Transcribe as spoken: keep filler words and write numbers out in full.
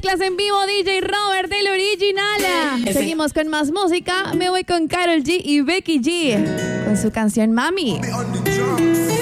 mezclas en vivo, D J Robert, el original. Seguimos con más música. Me voy con Karol G y Becky G con su canción Mami.